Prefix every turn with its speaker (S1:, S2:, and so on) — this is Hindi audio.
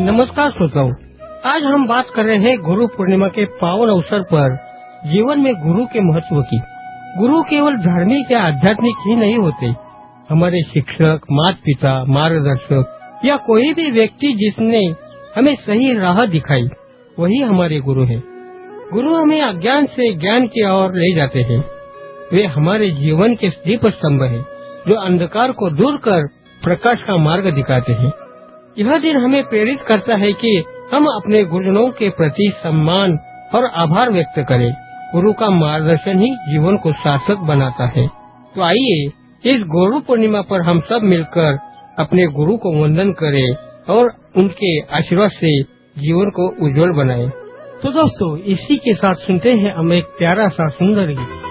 S1: नमस्कार श्रोताओं, आज हम बात कर रहे हैं गुरु पूर्णिमा के पावन अवसर पर जीवन में गुरु के महत्व की। गुरु केवल धार्मिक या आध्यात्मिक ही नहीं होते। हमारे शिक्षक, माता पिता, मार्गदर्शक या कोई भी व्यक्ति जिसने हमें सही राह दिखाई, वही हमारे गुरु है। गुरु हमें अज्ञान से ज्ञान की ओर ले जाते हैं। वे हमारे जीवन के दीप स्तंभ है, जो अंधकार को दूर कर प्रकाश का मार्ग दिखाते हैं। यह दिन हमें प्रेरित करता है कि हम अपने गुरुजनों के प्रति सम्मान और आभार व्यक्त करें। गुरु का मार्गदर्शन ही जीवन को सार्थक बनाता है। तो आइए इस गुरु पूर्णिमा पर हम सब मिलकर अपने गुरु को वंदन करें और उनके आशीर्वाद से जीवन को उज्जवल बनाएं। तो दोस्तों, इसी के साथ सुनते हैं हम एक प्यारा सा सुंदर गीत।